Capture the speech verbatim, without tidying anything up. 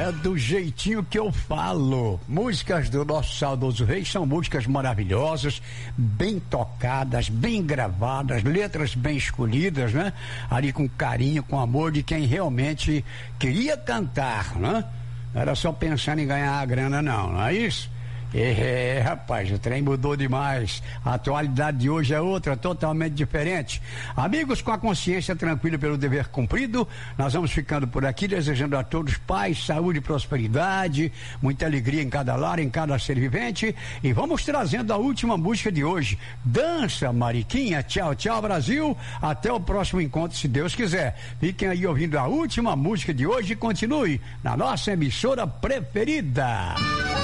É do jeitinho que eu falo. Músicas do nosso saudoso rei são músicas maravilhosas, bem tocadas, bem gravadas, letras bem escolhidas, né? Ali com carinho, com amor de quem realmente queria cantar, né? Não era só pensando em ganhar a grana, não, não é isso? É, rapaz, o trem mudou demais. A atualidade de hoje é outra, totalmente diferente. Amigos, com a consciência tranquila pelo dever cumprido, nós vamos ficando por aqui, desejando a todos paz, saúde e prosperidade, muita alegria em cada lar, em cada ser vivente. E vamos trazendo a última música de hoje. Dança, Mariquinha. Tchau, tchau, Brasil. Até o próximo encontro, se Deus quiser. Fiquem aí ouvindo a última música de hoje e continue na nossa emissora preferida.